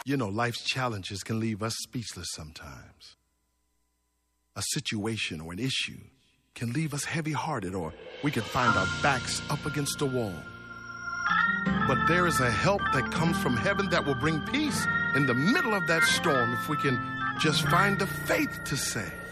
You know, life's challenges can leave us speechless sometimes. A situation or an issue can leave us heavy-hearted, or we can find our backs up against a wall. But there is a help that comes from heaven that will bring peace in the middle of that storm if we can just find the faith to say,